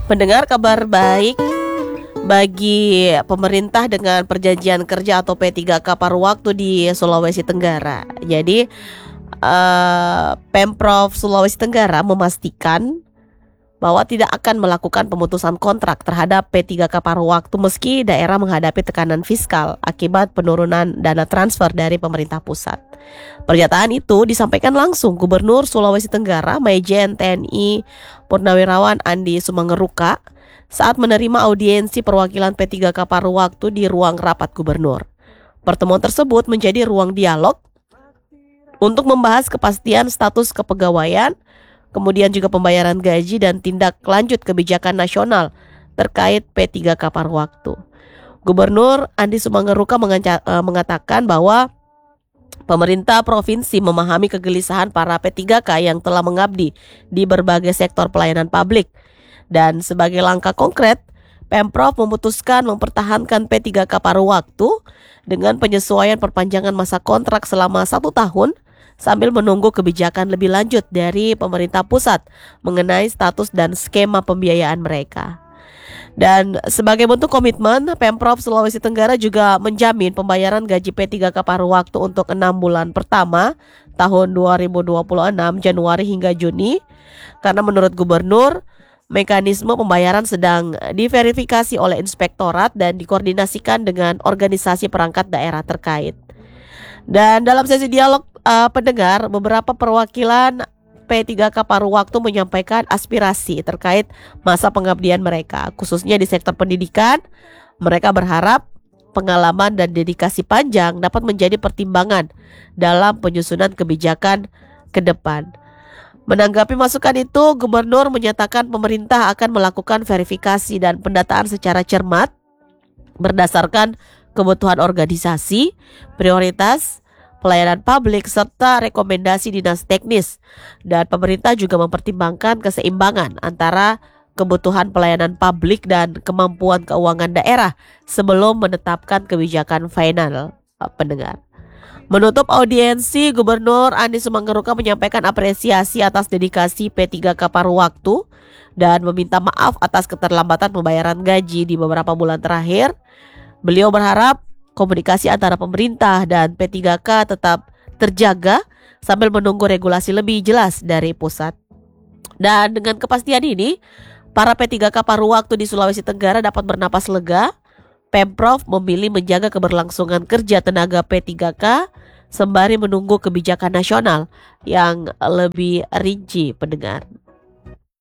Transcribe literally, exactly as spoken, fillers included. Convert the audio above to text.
Pendengar, kabar baik bagi pemerintah dengan perjanjian kerja atau P tiga K paruh waktu di Sulawesi Tenggara. Jadi eh, Pemprov Sulawesi Tenggara memastikan bahwa tidak akan melakukan pemutusan kontrak terhadap P tiga K paruh waktu meski daerah menghadapi tekanan fiskal akibat penurunan dana transfer dari pemerintah pusat. Pernyataan itu disampaikan langsung Gubernur Sulawesi Tenggara Majen T N I Purnawirawan Andi Sumangeruka saat menerima audiensi perwakilan P tiga K paruh waktu di ruang rapat gubernur. Pertemuan tersebut menjadi ruang dialog untuk membahas kepastian status kepegawaian, kemudian juga pembayaran gaji dan tindak lanjut kebijakan nasional terkait P tiga K paruh waktu. Gubernur Andi Sumangeruka mengatakan bahwa pemerintah provinsi memahami kegelisahan para P tiga K yang telah mengabdi di berbagai sektor pelayanan publik. Dan sebagai langkah konkret, Pemprov memutuskan mempertahankan P tiga K paruh waktu dengan penyesuaian perpanjangan masa kontrak selama satu tahun sambil menunggu kebijakan lebih lanjut dari pemerintah pusat mengenai status dan skema pembiayaan mereka. Dan sebagai bentuk komitmen, Pemprov Sulawesi Tenggara juga menjamin pembayaran gaji P tiga K paruh waktu untuk enam bulan pertama tahun dua ribu dua puluh enam Januari hingga Juni. Karena menurut Gubernur, mekanisme pembayaran sedang diverifikasi oleh inspektorat dan dikoordinasikan dengan organisasi perangkat daerah terkait. Dan dalam sesi dialog uh, pendengar, beberapa perwakilan P tiga K paruh waktu menyampaikan aspirasi terkait masa pengabdian mereka, khususnya di sektor pendidikan. Mereka berharap pengalaman dan dedikasi panjang dapat menjadi pertimbangan dalam penyusunan kebijakan ke depan. Menanggapi masukan itu, Gubernur menyatakan pemerintah akan melakukan verifikasi dan pendataan secara cermat berdasarkan kebutuhan organisasi, prioritas pelayanan publik, serta rekomendasi dinas teknis. Dan pemerintah juga mempertimbangkan keseimbangan antara kebutuhan pelayanan publik dan kemampuan keuangan daerah sebelum menetapkan kebijakan final. Pendengar, menutup audiensi, Gubernur Andi Sumangeruka menyampaikan apresiasi atas dedikasi P tiga K paruh waktu dan meminta maaf atas keterlambatan pembayaran gaji di beberapa bulan terakhir. Beliau berharap komunikasi antara pemerintah dan P tiga K tetap terjaga sambil menunggu regulasi lebih jelas dari pusat. Dan dengan kepastian ini, para P tiga K paruh waktu di Sulawesi Tenggara dapat bernapas lega. Pemprov memilih menjaga keberlangsungan kerja tenaga P tiga K sembari menunggu kebijakan nasional yang lebih rinci, pendengar.